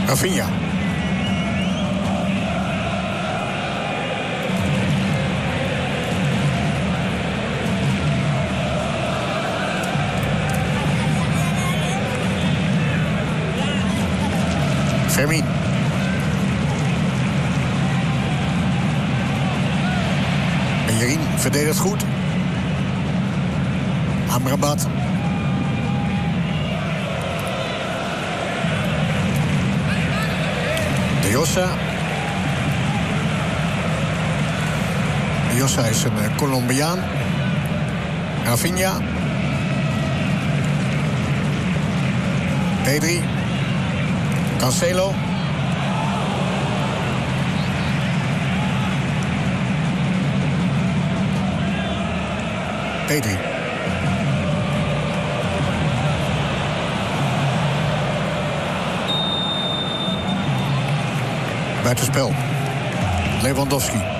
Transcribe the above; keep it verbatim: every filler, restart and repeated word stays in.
Rafinha. Fermin. Bellerin verdedigt goed. Amrabat. De Jossa. De Jossa is een uh, Colombiaan. Rafinha. Pedri. Cancelo. Pedri. Buitenspel. Lewandowski.